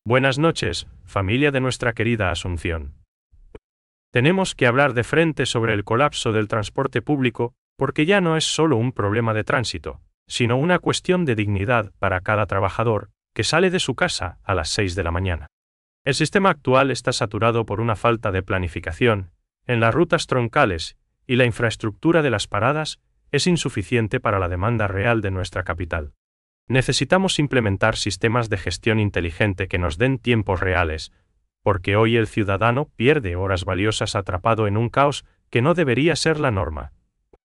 Buenas noches, familia de nuestra querida Asunción. Tenemos que hablar de frente sobre el colapso del transporte público, porque ya no es solo un problema de tránsito, sino una cuestión de dignidad para cada trabajador que sale de su casa a las 6 de la mañana. El sistema actual está saturado por una falta de planificación en las rutas troncales y la infraestructura de las paradas es insuficiente para la demanda real de nuestra capital. Necesitamos implementar sistemas de gestión inteligente que nos den tiempos reales, porque hoy el ciudadano pierde horas valiosas atrapado en un caos que no debería ser la norma.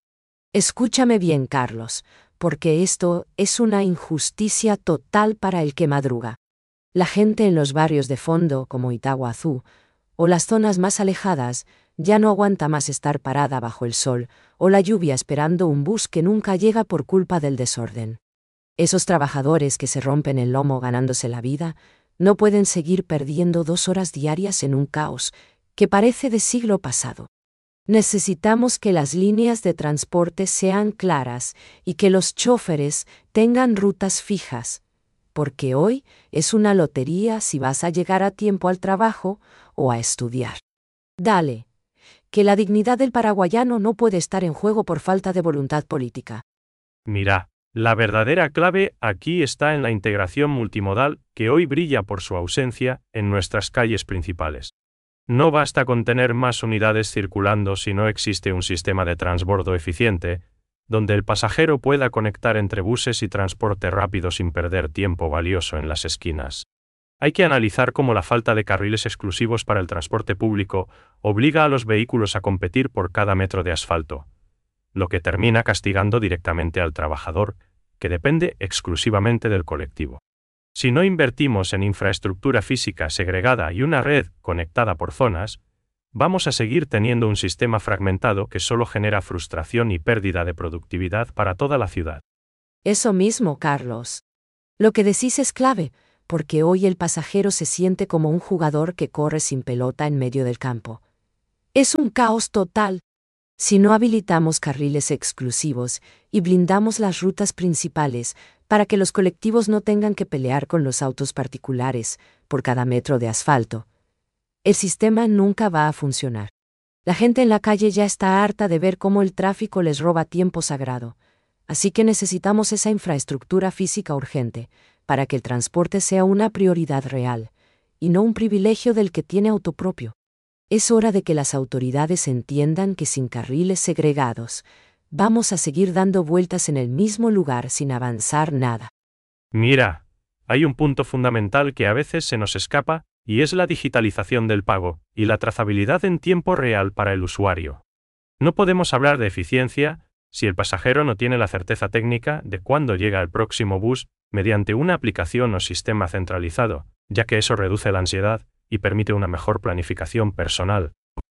Escúchame bien, Carlos, porque esto es una injusticia total para el que madruga. La gente en los barrios de fondo, como Itaguazú, o las zonas más alejadas, ya no aguanta más estar parada bajo el sol o la lluvia esperando un bus que nunca llega por culpa del desorden. Esos trabajadores que se rompen el lomo ganándose la vida no pueden seguir perdiendo 2 horas diarias en un caos que parece de siglo pasado. Necesitamos que las líneas de transporte sean claras y que los choferes tengan rutas fijas, porque hoy es una lotería si vas a llegar a tiempo al trabajo o a estudiar. Dale, que la dignidad del paraguayano no puede estar en juego por falta de voluntad política. Mira, la verdadera clave aquí está en la integración multimodal que hoy brilla por su ausencia en nuestras calles principales. No basta con tener más unidades circulando si no existe un sistema de transbordo eficiente, donde el pasajero pueda conectar entre buses y transporte rápido sin perder tiempo valioso en las esquinas. Hay que analizar cómo la falta de carriles exclusivos para el transporte público obliga a los vehículos a competir por cada metro de asfalto, lo que termina castigando directamente al trabajador, que depende exclusivamente del colectivo. Si no invertimos en infraestructura física segregada y una red conectada por zonas, vamos a seguir teniendo un sistema fragmentado que solo genera frustración y pérdida de productividad para toda la ciudad. Eso mismo, Carlos. Lo que decís es clave, porque hoy el pasajero se siente como un jugador que corre sin pelota en medio del campo. Es un caos total. Si no habilitamos carriles exclusivos y blindamos las rutas principales para que los colectivos no tengan que pelear con los autos particulares por cada metro de asfalto, el sistema nunca va a funcionar. La gente en la calle ya está harta de ver cómo el tráfico les roba tiempo sagrado, así que necesitamos esa infraestructura física urgente para que el transporte sea una prioridad real y no un privilegio del que tiene auto propio. Es hora de que las autoridades entiendan que sin carriles segregados, vamos a seguir dando vueltas en el mismo lugar sin avanzar nada. Mira, hay un punto fundamental que a veces se nos escapa, y es la digitalización del pago y la trazabilidad en tiempo real para el usuario. No podemos hablar de eficiencia si el pasajero no tiene la certeza técnica de cuándo llega el próximo bus mediante una aplicación o sistema centralizado, ya que eso reduce la ansiedad y permite una mejor planificación personal.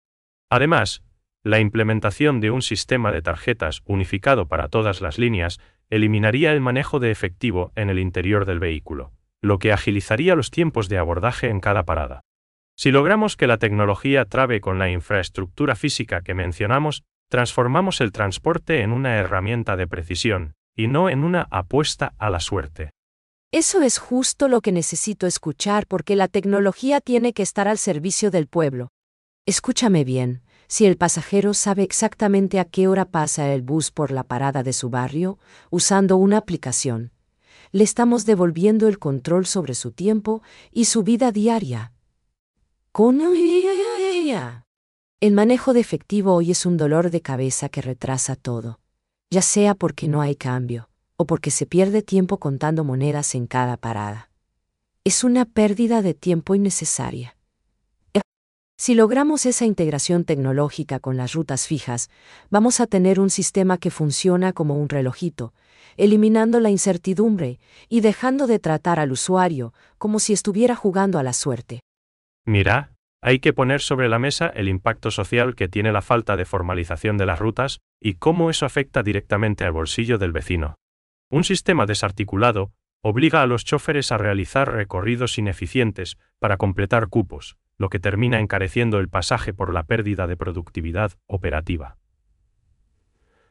Además, la implementación de un sistema de tarjetas unificado para todas las líneas eliminaría el manejo de efectivo en el interior del vehículo, lo que agilizaría los tiempos de abordaje en cada parada. Si logramos que la tecnología trabe con la infraestructura física que mencionamos, transformamos el transporte en una herramienta de precisión, y no en una apuesta a la suerte. Eso es justo lo que necesito escuchar porque la tecnología tiene que estar al servicio del pueblo. Escúchame bien, si el pasajero sabe exactamente a qué hora pasa el bus por la parada de su barrio, usando una aplicación, le estamos devolviendo el control sobre su tiempo y su vida diaria. El manejo de efectivo hoy es un dolor de cabeza que retrasa todo, ya sea porque no hay cambio o porque se pierde tiempo contando monedas en cada parada. Es una pérdida de tiempo innecesaria. Si logramos esa integración tecnológica con las rutas fijas, vamos a tener un sistema que funciona como un relojito, eliminando la incertidumbre y dejando de tratar al usuario como si estuviera jugando a la suerte. Mira, hay que poner sobre la mesa el impacto social que tiene la falta de formalización de las rutas y cómo eso afecta directamente al bolsillo del vecino. Un sistema desarticulado obliga a los choferes a realizar recorridos ineficientes para completar cupos, lo que termina encareciendo el pasaje por la pérdida de productividad operativa.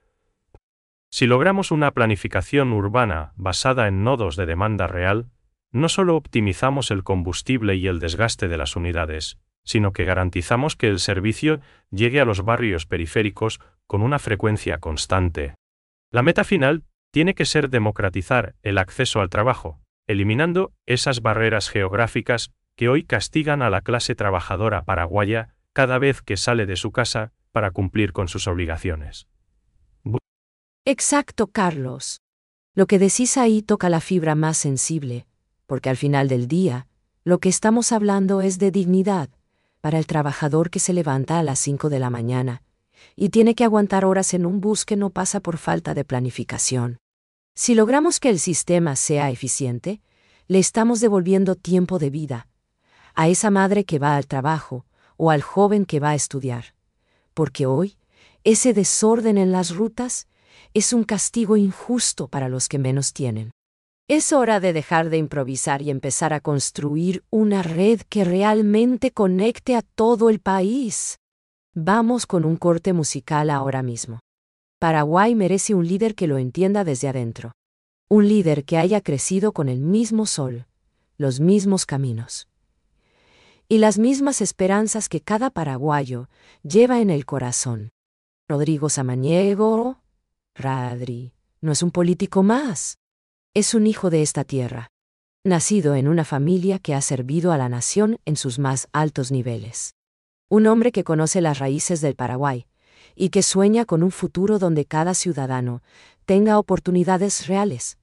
Si logramos una planificación urbana basada en nodos de demanda real, no solo optimizamos el combustible y el desgaste de las unidades, sino que garantizamos que el servicio llegue a los barrios periféricos con una frecuencia constante. La meta final tiene que ser democratizar el acceso al trabajo, eliminando esas barreras geográficas que hoy castigan a la clase trabajadora paraguaya cada vez que sale de su casa para cumplir con sus obligaciones. Exacto, Carlos. Lo que decís ahí toca la fibra más sensible, porque al final del día, lo que estamos hablando es de dignidad para el trabajador que se levanta a las 5 de la mañana y tiene que aguantar horas en un bus que no pasa por falta de planificación. Si logramos que el sistema sea eficiente, le estamos devolviendo tiempo de vida a esa madre que va al trabajo o al joven que va a estudiar, porque hoy, ese desorden en las rutas es un castigo injusto para los que menos tienen. Es hora de dejar de improvisar y empezar a construir una red que realmente conecte a todo el país. Vamos con un corte musical ahora mismo. Paraguay merece un líder que lo entienda desde adentro. Un líder que haya crecido con el mismo sol, los mismos caminos y las mismas esperanzas que cada paraguayo lleva en el corazón. Rodrigo Samaniego, Radri, no es un político más. Es un hijo de esta tierra, nacido en una familia que ha servido a la nación en sus más altos niveles. Un hombre que conoce las raíces del Paraguay y que sueña con un futuro donde cada ciudadano tenga oportunidades reales.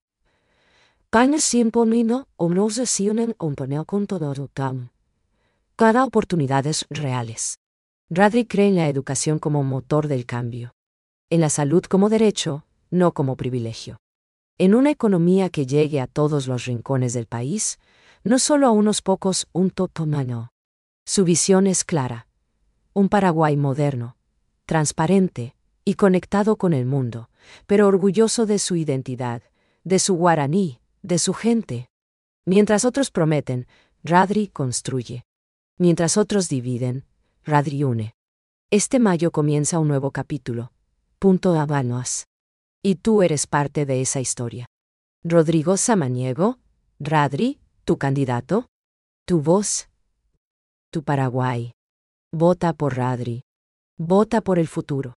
Cada oportunidades reales. Radri cree en la educación como motor del cambio, en la salud como derecho, no como privilegio. En una economía que llegue a todos los rincones del país, no solo a unos pocos, un totomano. Su visión es clara. Un Paraguay moderno, transparente y conectado con el mundo, pero orgulloso de su identidad, de su guaraní, de su gente. Mientras otros prometen, Radri construye. Mientras otros dividen, Radri une. Este mayo comienza un nuevo capítulo. Punto Habanos. Y tú eres parte de esa historia. Rodrigo Samaniego, Radri, tu candidato, tu voz, tu Paraguay. Vota por Radri. Vota por el futuro.